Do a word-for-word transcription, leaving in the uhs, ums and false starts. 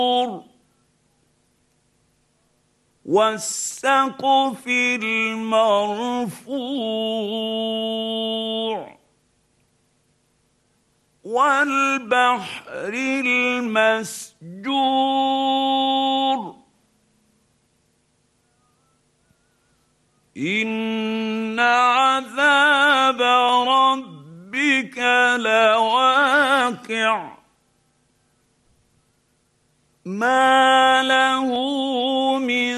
والسقف المرفوع والبحر المسجور إن عذاب ربك لواقع ما له من